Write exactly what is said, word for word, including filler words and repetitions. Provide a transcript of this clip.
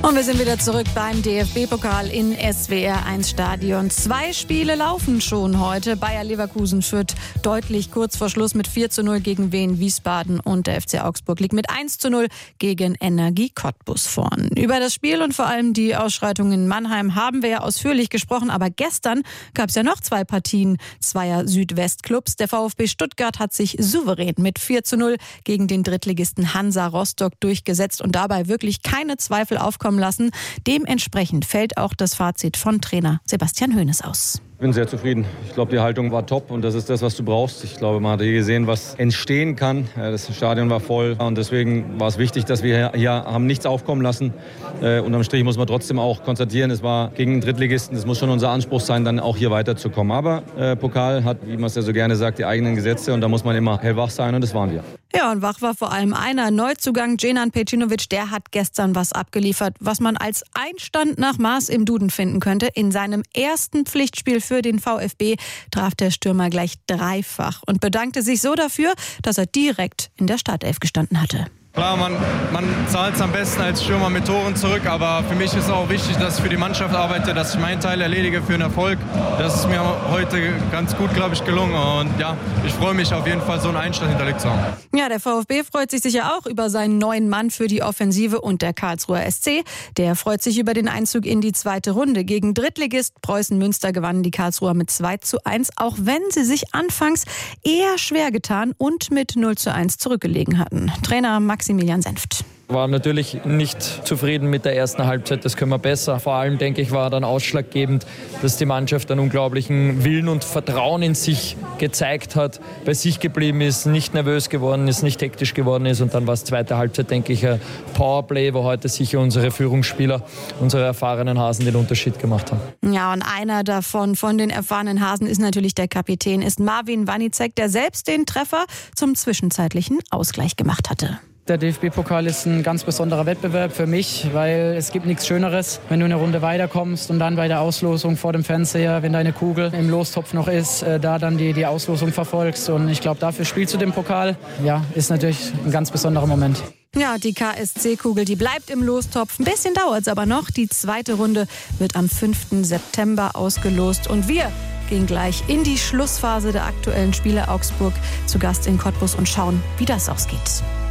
Und wir sind wieder zurück beim D F B-Pokal in S W R eins Stadion. Zwei Spiele laufen schon heute. Bayer Leverkusen führt deutlich kurz vor Schluss mit vier zu null gegen Wien Wiesbaden und der F C Augsburg liegt mit eins zu null gegen Energie Cottbus vorn. Über das Spiel und vor allem die Ausschreitungen in Mannheim haben wir ja ausführlich gesprochen. Aber gestern gab es ja noch zwei Partien zweier Südwestclubs. Der VfB Stuttgart hat sich souverän mit vier zu null gegen den Drittligisten Hansa Rostock durchgesetzt und dabei wirklich keine Zweifel aufkommen lassen. Dementsprechend fällt auch das Fazit von Trainer Sebastian Hoeneß aus. Ich bin sehr zufrieden. Ich glaube, die Haltung war top und das ist das, was du brauchst. Ich glaube, man hat hier gesehen, was entstehen kann. Das Stadion war voll und deswegen war es wichtig, dass wir hier haben nichts aufkommen lassen. Unterm Strich muss man trotzdem auch konstatieren, es war gegen einen Drittligisten. Es muss schon unser Anspruch sein, dann auch hier weiterzukommen. Aber äh, Pokal hat, wie man es ja so gerne sagt, die eigenen Gesetze und da muss man immer hellwach sein und das waren wir. Ja, und wach war vor allem einer Neuzugang, Dženan Pejcinović, der hat gestern was abgeliefert, was man als Einstand nach Maß im Duden finden könnte. In seinem ersten Pflichtspiel für den VfB traf der Stürmer gleich dreifach und bedankte sich so dafür, dass er direkt in der Startelf gestanden hatte. Klar, man, man zahlt es am besten als Stürmer mit Toren zurück, aber für mich ist auch wichtig, dass ich für die Mannschaft arbeite, dass ich meinen Teil erledige für den Erfolg. Das ist mir heute ganz gut, glaube ich, gelungen und ja, ich freue mich auf jeden Fall, so einen Einstand hinterlegt zu haben. Ja, der VfB freut sich sicher auch über seinen neuen Mann für die Offensive und der Karlsruher S C. Der freut sich über den Einzug in die zweite Runde. Gegen Drittligist Preußen Münster gewannen die Karlsruher mit zwei zu eins, auch wenn sie sich anfangs eher schwer getan und mit null zu eins zurückgelegen hatten. Trainer Maximilian Senft. War natürlich nicht zufrieden mit der ersten Halbzeit, das können wir besser. Vor allem, denke ich, war dann ausschlaggebend, dass die Mannschaft einen unglaublichen Willen und Vertrauen in sich gezeigt hat, bei sich geblieben ist, nicht nervös geworden ist, nicht hektisch geworden ist. Und dann war es zweite Halbzeit, denke ich, ein Powerplay, wo heute sicher unsere Führungsspieler, unsere erfahrenen Hasen den Unterschied gemacht haben. Ja, und einer davon, von den erfahrenen Hasen, ist natürlich der Kapitän, ist Marvin Wanicek, der selbst den Treffer zum zwischenzeitlichen Ausgleich gemacht hatte. Der D F B-Pokal ist ein ganz besonderer Wettbewerb für mich, weil es gibt nichts Schöneres, wenn du eine Runde weiterkommst und dann bei der Auslosung vor dem Fernseher, wenn deine Kugel im Lostopf noch ist, da dann die, die Auslosung verfolgst. Und ich glaube, dafür spielst du den Pokal. Ja, ist natürlich ein ganz besonderer Moment. Ja, die K S C-Kugel, die bleibt im Lostopf. Ein bisschen dauert es aber noch. Die zweite Runde wird am fünften September ausgelost. Und wir gehen gleich in die Schlussphase der aktuellen Spiele. Augsburg zu Gast in Cottbus und schauen, wie das ausgeht.